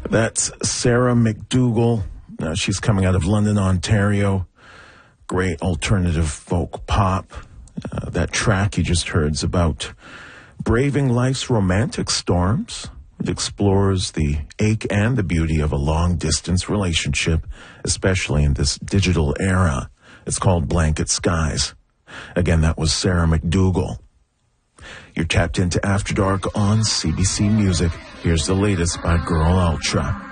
That's Sarah McDougall. She's coming out of London, Ontario. Great alternative folk pop. That track you just heard is about braving life's romantic storms. It explores the ache and the beauty of a long-distance relationship, especially in this digital era. It's called Blanket Skies. Again, that was Sarah McDougall. You're tapped into After Dark on CBC Music. Here's the latest by Girl Ultra.